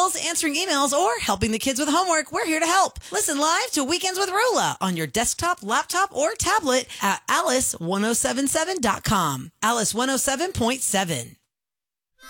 bills, answering emails, or helping the kids with homework, we're here to help. Listen live to Weekends with Rula on your desktop, laptop, or tablet at alice1077.com. Alice 107.7.